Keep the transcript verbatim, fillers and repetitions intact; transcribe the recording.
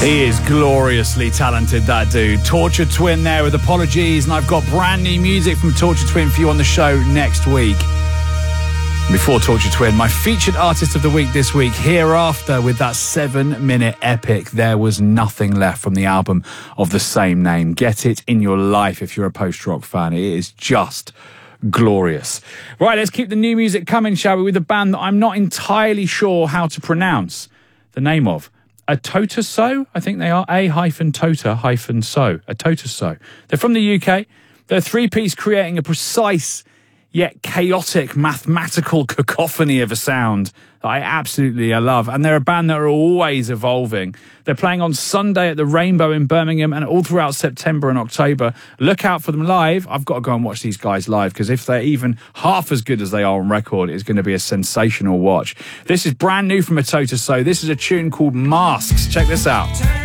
He is gloriously talented, that dude. Torture Twin there with Apologies, and I've got brand new music from Torture Twin for you on the show next week. Before Torture Twin, my featured artist of the week this week, Hereafter, with that seven-minute epic, There Was Nothing Left, from the album of the same name. Get it in your life if you're a post-rock fan. It is just glorious. Right, let's keep the new music coming, shall we, with a band that I'm not entirely sure how to pronounce the name of. A Tota So, I think they are. A hyphen Tota hyphen So. A Tota So. They're from the U K. They're a three-piece creating a precise yet chaotic mathematical cacophony of a sound that I absolutely love. And they're a band that are always evolving. They're playing on Sunday at the Rainbow in Birmingham and all throughout September and October. Look out for them live. I've got to go and watch these guys live, because if they're even half as good as they are on record, it's going to be a sensational watch. This is brand new from A Tota So. This is a tune called Masks. Check this out.